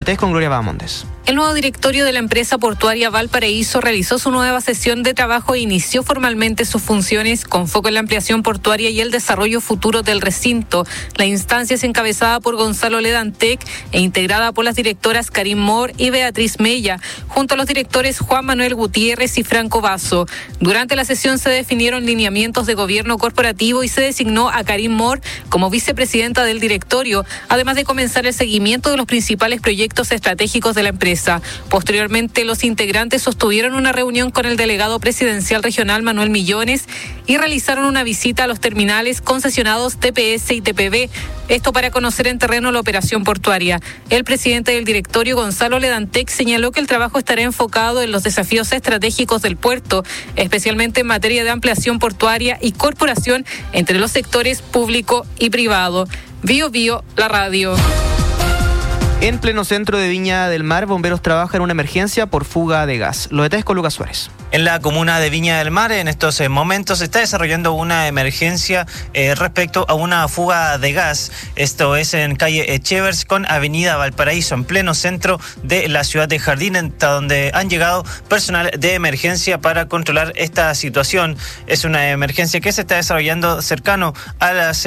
detalles con Gloria Bahamondes. El nuevo directorio de la empresa portuaria Valparaíso realizó su nueva sesión de trabajo e inició formalmente sus funciones con foco en la ampliación portuaria y el desarrollo futuro del recinto. La instancia es encabezada por Gonzalo Ledantec e integrada por las directoras Karim Moore y Beatriz Mella, junto a los directores Juan Manuel Gutiérrez y Franco Vaso. Durante la sesión se definieron lineamientos de gobierno corporativo y se designó a Karim Moore como vicepresidenta del directorio, además de comenzar el seguimiento de los principales proyectos estratégicos de la empresa. Posteriormente, los integrantes sostuvieron una reunión con el delegado presidencial regional Manuel Millones y realizaron una visita a los terminales concesionados TPS y TPB, esto para conocer en terreno la operación portuaria. El presidente del directorio, Gonzalo Ledantec, señaló que el trabajo estará enfocado en los desafíos estratégicos del puerto, especialmente en materia de ampliación portuaria y corporación entre los sectores público y privado. Bio Bio, la radio. En pleno centro de Viña del Mar, bomberos trabajan en una emergencia por fuga de gas. Los detalles con Lucas Suárez. En la comuna de Viña del Mar, en estos momentos, se está desarrollando una emergencia respecto a una fuga de gas. Esto es en calle Echevers con avenida Valparaíso, en pleno centro de la ciudad de Jardín, hasta donde han llegado personal de emergencia para controlar esta situación. Es una emergencia que se está desarrollando cercano a las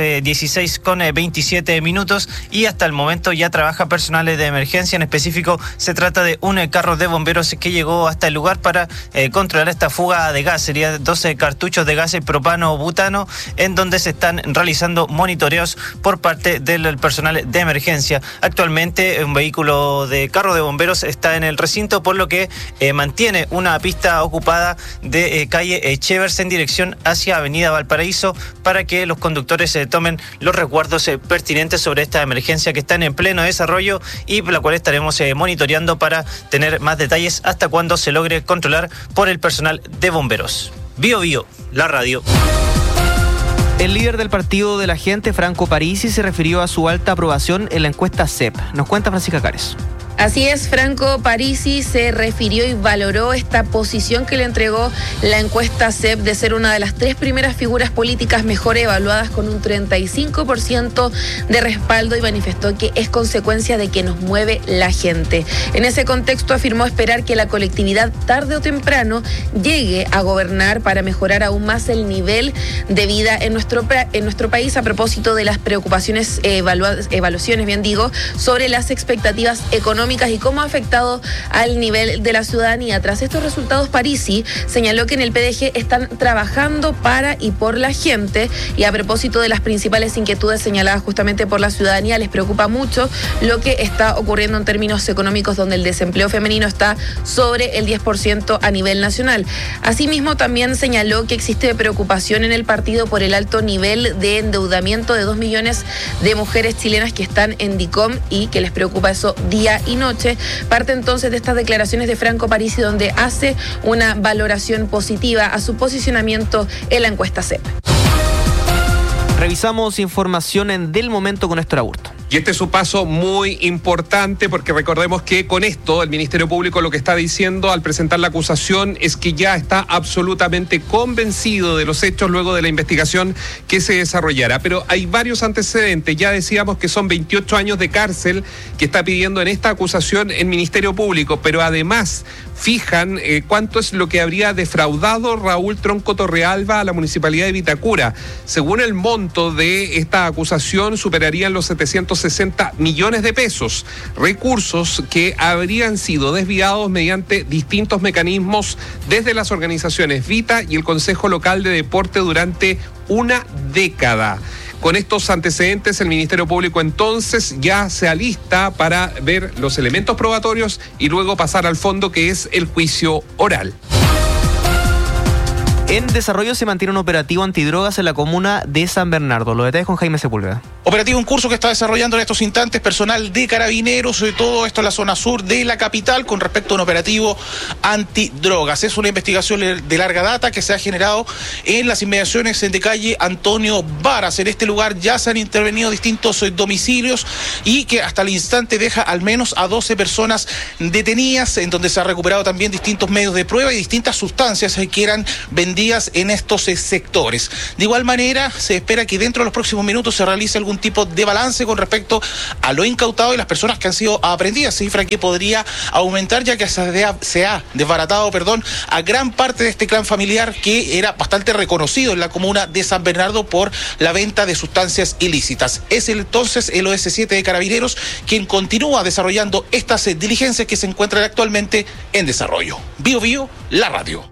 16:27 y hasta el momento ya trabaja personal de emergencia. En específico, se trata de un carro de bomberos que llegó hasta el lugar para controlar esta fuga de gas. Serían 12 cartuchos de gases propano o butano, en donde se están realizando monitoreos por parte del personal de emergencia. Actualmente, un vehículo de carro de bomberos está en el recinto, por lo que mantiene una pista ocupada de calle Echevers en dirección hacia avenida Valparaíso para que los conductores tomen los resguardos pertinentes sobre esta emergencia que está en pleno desarrollo y por la cual estaremos monitoreando para tener más detalles hasta cuando se logre controlar por el personal de bomberos. Bio Bio, la radio. El líder del Partido de la Gente, Franco Parisi, se refirió a su alta aprobación en la encuesta CEP. Nos cuenta Francisca Cares. Así es, Franco Parisi se refirió y valoró esta posición que le entregó la encuesta CEP de ser una de las 3 primeras figuras políticas mejor evaluadas con un 35% de respaldo y manifestó que es consecuencia de que nos mueve la gente. En ese contexto afirmó esperar que la colectividad tarde o temprano llegue a gobernar para mejorar aún más el nivel de vida en nuestro país a propósito de las preocupaciones, evaluaciones, sobre las expectativas económicas y cómo ha afectado al nivel de la ciudadanía. Tras estos resultados, Parisi señaló que en el PDG están trabajando para y por la gente y a propósito de las principales inquietudes señaladas justamente por la ciudadanía, les preocupa mucho lo que está ocurriendo en términos económicos, donde el desempleo femenino está sobre el 10% a nivel nacional. Asimismo, también señaló que existe preocupación en el partido por el alto nivel de endeudamiento de 2 millones de mujeres chilenas que están en DICOM y que les preocupa eso día y noche. Parte entonces de estas declaraciones de Franco Parisi, donde hace una valoración positiva a su posicionamiento en la encuesta CEP. Revisamos información en Del Momento con Néstor Aburto. Y este es un paso muy importante porque recordemos que con esto el Ministerio Público lo que está diciendo al presentar la acusación es que ya está absolutamente convencido de los hechos luego de la investigación que se desarrollará. Pero hay varios antecedentes, ya decíamos que son 28 años de cárcel que está pidiendo en esta acusación el Ministerio Público, pero además fijan cuánto es lo que habría defraudado Raúl Tronco Torrealba a la Municipalidad de Vitacura. Según el monto de esta acusación, superarían los 760 millones de pesos, recursos que habrían sido desviados mediante distintos mecanismos desde las organizaciones Vita y el Consejo Local de Deporte durante una década. Con estos antecedentes, el Ministerio Público entonces ya se alista para ver los elementos probatorios y luego pasar al fondo, que es el juicio oral. En desarrollo se mantiene un operativo antidrogas en la comuna de San Bernardo. Los detalles con Jaime Sepúlveda. Operativo en curso que está desarrollando en estos instantes personal de Carabineros, sobre todo esto en la zona sur de la capital, con respecto a un operativo antidrogas. Es una investigación de larga data que se ha generado en las inmediaciones de calle Antonio Varas. En este lugar ya se han intervenido distintos domicilios y que hasta el instante deja al menos a 12 personas detenidas, en donde se ha recuperado también distintos medios de prueba y distintas sustancias que eran vendidas días en estos sectores. De igual manera, se espera que dentro de los próximos minutos se realice algún tipo de balance con respecto a lo incautado y las personas que han sido aprehendidas, cifra que podría aumentar ya que se ha desbaratado a gran parte de este clan familiar que era bastante reconocido en la comuna de San Bernardo por la venta de sustancias ilícitas. Es entonces el OS7 de Carabineros quien continúa desarrollando estas diligencias que se encuentran actualmente en desarrollo. Bio Bio, la radio.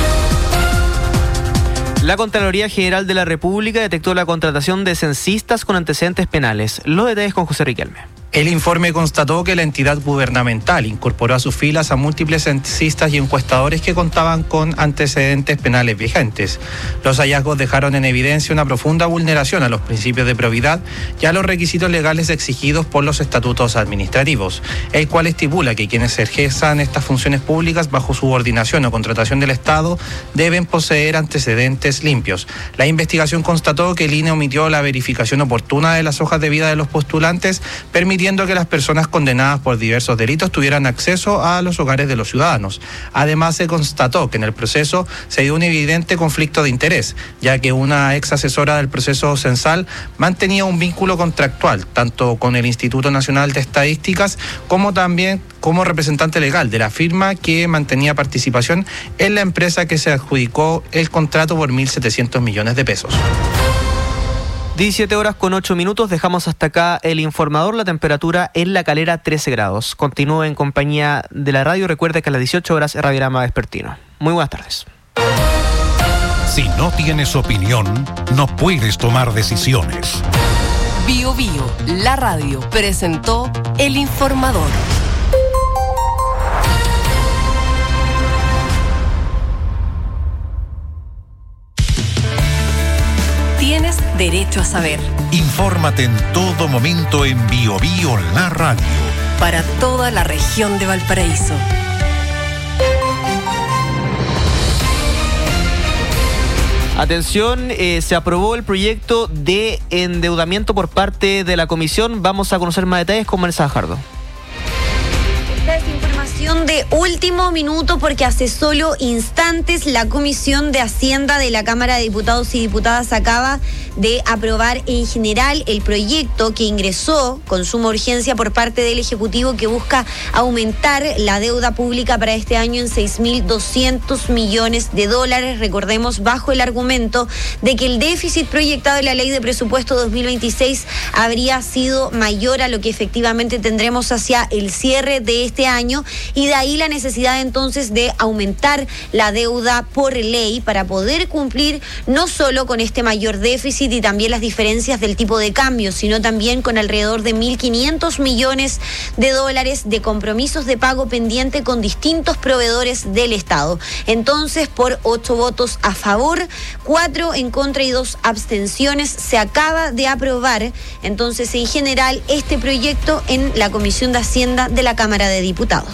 La Contraloría General de la República detectó la contratación de censistas con antecedentes penales. Los detalles con José Riquelme. El informe constató que la entidad gubernamental incorporó a sus filas a múltiples censistas y encuestadores que contaban con antecedentes penales vigentes. Los hallazgos dejaron en evidencia una profunda vulneración a los principios de probidad y a los requisitos legales exigidos por los estatutos administrativos, el cual estipula que quienes ejerzan estas funciones públicas bajo subordinación o contratación del Estado deben poseer antecedentes limpios. La investigación constató que el INE omitió la verificación oportuna de las hojas de vida de los postulantes, permitiendo que las personas condenadas por diversos delitos tuvieran acceso a los hogares de los ciudadanos. Además, se constató que en el proceso se dio un evidente conflicto de interés, ya que una ex asesora del proceso censal mantenía un vínculo contractual, tanto con el Instituto Nacional de Estadísticas como también como representante legal de la firma que mantenía participación en la empresa que se adjudicó el contrato por 1.700 millones de pesos. 17 horas con 8 minutos, dejamos hasta acá el informador. La temperatura en La Calera 13 grados. Continúe en compañía de la radio. Recuerde que a las 18 horas es Radiograma Vespertino. Muy buenas tardes. Si no tienes opinión, no puedes tomar decisiones. Bio Bio, la radio, presentó el informador. Tienes derecho a saber. Infórmate en todo momento en Bio Bio, la radio. Para toda la región de Valparaíso. Atención, se aprobó el proyecto de endeudamiento por parte de la Comisión. Vamos a conocer más detalles con Vanessa Fajardo. De último minuto porque hace solo instantes la Comisión de Hacienda de la Cámara de Diputados y Diputadas acaba de aprobar en general el proyecto que ingresó con suma urgencia por parte del Ejecutivo que busca aumentar la deuda pública para este año en 6.200 millones de dólares. Recordemos, bajo el argumento de que el déficit proyectado en la Ley de Presupuesto 2026 habría sido mayor a lo que efectivamente tendremos hacia el cierre de este año. Y de ahí la necesidad entonces de aumentar la deuda por ley para poder cumplir no solo con este mayor déficit y también las diferencias del tipo de cambio, sino también con alrededor de 1.500 millones de dólares de compromisos de pago pendiente con distintos proveedores del Estado. Entonces, por 8 votos a favor, 4 en contra y 2 abstenciones, se acaba de aprobar entonces en general este proyecto en la Comisión de Hacienda de la Cámara de Diputados.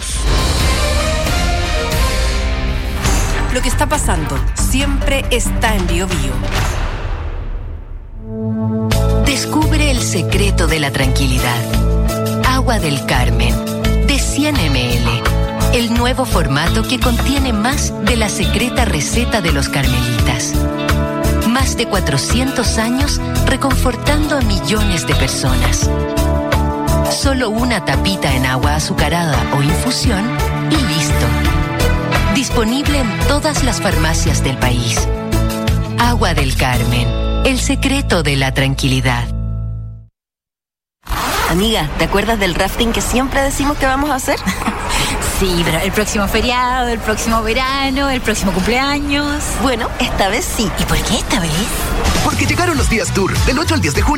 Lo que está pasando siempre está en Bio Bio. Descubre el secreto de la tranquilidad. Agua del Carmen, de 100 ml. El nuevo formato que contiene más de la secreta receta de los carmelitas. Más de 400 años reconfortando a millones de personas. Solo una tapita en agua azucarada o infusión y listo. Disponible en todas las farmacias del país. Agua del Carmen, el secreto de la tranquilidad. Amiga, ¿te acuerdas del rafting que siempre decimos que vamos a hacer? Sí, pero el próximo feriado, el próximo verano, el próximo cumpleaños. Bueno, esta vez sí. ¿Y por qué esta vez? Porque llegaron los días Tour, del 8 al 10 de junio.